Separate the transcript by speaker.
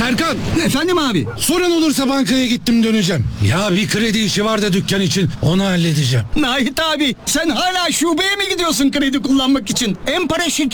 Speaker 1: Serkan,
Speaker 2: Efendim abi.
Speaker 1: sorun olursa bankaya gittim döneceğim. Ya bir kredi işi var da dükkan için, onu halledeceğim.
Speaker 2: Nahit abi, sen hala şubeye mi gidiyorsun kredi kullanmak için? En para